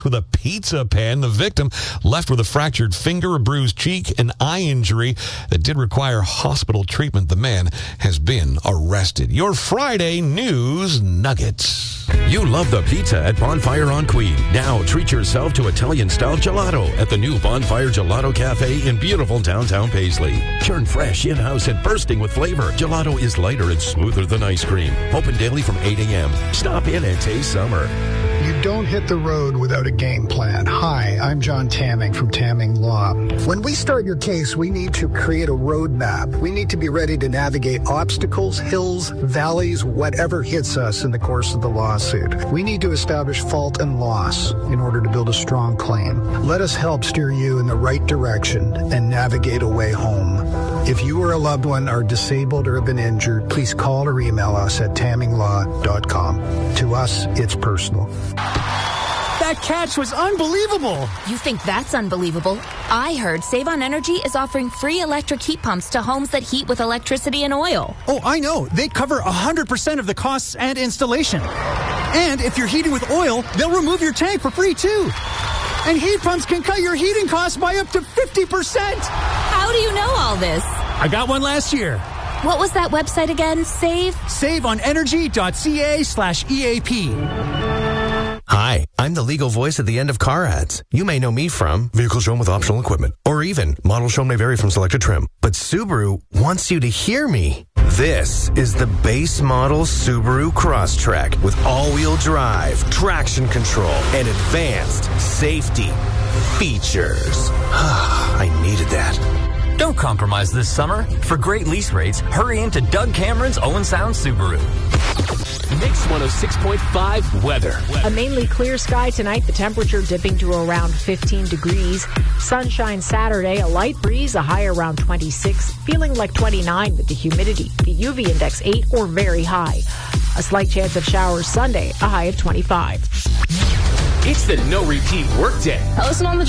with a pizza pan. The victim left with a fractured finger, a bruised cheek, an eye injury that did require hospital treatment. The man has been arrested. Your Friday News Nuggets. You love the pizza at Bonfire on Queen. Now treat yourself to Italian-style gelato at the new Bonfire Gelato Cafe in beautiful downtown Paisley. Churned fresh, in-house, and bursting with flavor. Gelato is lighter and smoother than ice cream. Open daily from 8 a.m. Stop in and taste summer. You don't hit the road without a game plan. Hi, I'm John Tamming from Tamming Law. When we start your case, we need to create a roadmap. We need to be ready to navigate obstacles, hills, valleys, whatever hits us in the course of the lawsuit. We need to establish fault and loss in order to build a strong claim. Let us help steer you in the right direction and navigate a way home. If you or a loved one are disabled or have been injured, please call or email us at tamminglaw.com. To us, it's personal. That catch was unbelievable. You think that's unbelievable? I heard Save on Energy is offering free electric heat pumps to homes that heat with electricity and oil. Oh, I know. They cover 100% of the costs and installation. And if you're heating with oil, they'll remove your tank for free, too. And heat pumps can cut your heating costs by up to 50%. How do you know all this? I got one last year. What was that website again? SaveOnEnergy.ca/EAP. Hi, I'm the legal voice at the end of car ads. You may know me from vehicle shown with optional equipment, or even model shown may vary from selected trim. But Subaru wants you to hear me. This is the base model Subaru Crosstrek with all-wheel drive, traction control, and advanced safety features. I needed that. Don't compromise this summer. For great lease rates, hurry into Doug Cameron's Owen Sound Subaru. Mix 106.5 weather. A mainly clear sky tonight, the temperature dipping to around 15 degrees. Sunshine Saturday, a light breeze, a high around 26, feeling like 29 with the humidity. The UV index 8 or very high. A slight chance of showers Sunday, a high of 25. It's the no repeat workday. Listen on the